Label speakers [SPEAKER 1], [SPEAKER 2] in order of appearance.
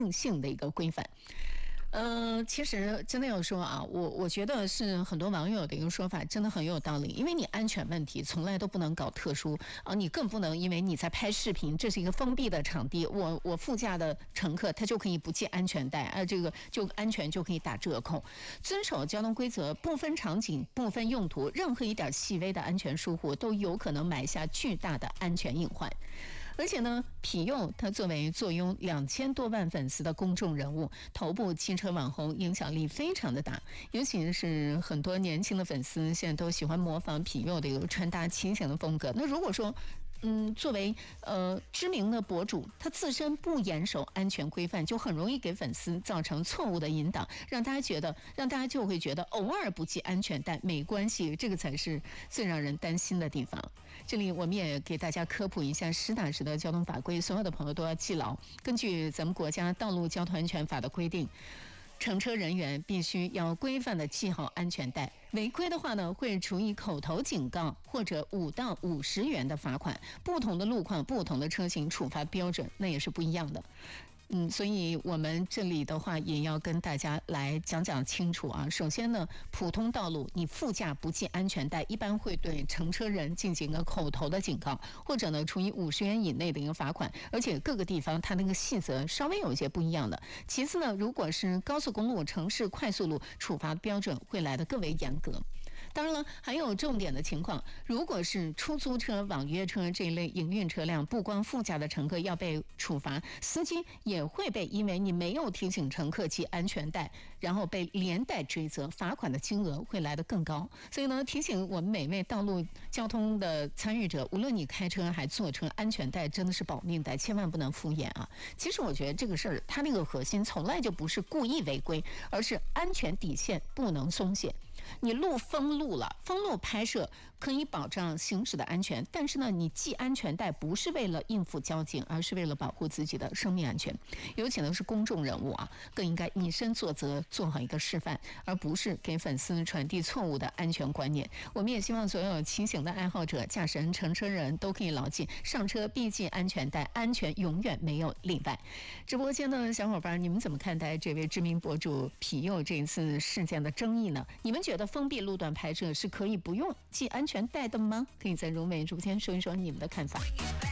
[SPEAKER 1] 性的一个规范。其实真的要说啊，我觉得是很多网友的一个说法，真的很有道理。因为你安全问题从来都不能搞特殊啊，你更不能因为你在拍视频，这是一个封闭的场地，我副驾的乘客他就可以不系安全带，这个就安全就可以打折扣。遵守交通规则，不分场景、不分用途，任何一点细微的安全疏忽都有可能埋下巨大的安全隐患。而且呢，皮佑他作为坐拥2000多万粉丝的公众人物，头部汽车网红，影响力非常的大，尤其是很多年轻的粉丝现在都喜欢模仿皮佑的一个穿搭骑行的风格。那如果说作为知名的博主，他自身不严守安全规范，就很容易给粉丝造成错误的引导，让大家就会觉得偶尔不系安全带没关系，这个才是最让人担心的地方。这里我们也给大家科普一下实打实的交通法规，所有的朋友都要记牢。根据咱们国家道路交通安全法的规定，乘车人员必须要规范的系好安全带，违规的话呢，会处以口头警告或者5到50元的罚款。不同的路况、不同的车型，处罚标准那也是不一样的。所以我们这里的话也要跟大家来讲清楚啊。首先呢，普通道路你副驾不系安全带，一般会对乘车人进行一个口头的警告，或者呢处以50元以内的一个罚款，而且各个地方它那个细则稍微有一些不一样的。其次呢，如果是高速公路、城市快速路，处罚标准会来得更为严格。当然了，还有重点的情况，如果是出租车、网约车这一类营运车辆，不光副驾的乘客要被处罚，司机也会被因为你没有提醒乘客系安全带，然后被连带追责，罚款的金额会来得更高。所以呢，提醒我们每位道路交通的参与者，无论你开车还坐车，安全带真的是保命带，千万不能敷衍啊！其实我觉得这个事儿，它那个核心从来就不是故意违规，而是安全底线不能松懈。你路封路了，封路拍摄可以保障行驶的安全，但是呢，你系安全带不是为了应付交警，而是为了保护自己的生命安全。尤其呢是公众人物啊，更应该以身作则，做好一个示范，而不是给粉丝传递错误的安全观念。我们也希望所有骑行的爱好者、驾驶人、乘车人都可以牢记：上车必系安全带，安全永远没有例外。直播间的小伙伴，你们怎么看待这位知名博主皮佑这一次事件的争议呢？你们觉得封闭路段拍摄是可以不用系安全带的吗？可以在融美直播间说一说你们的看法。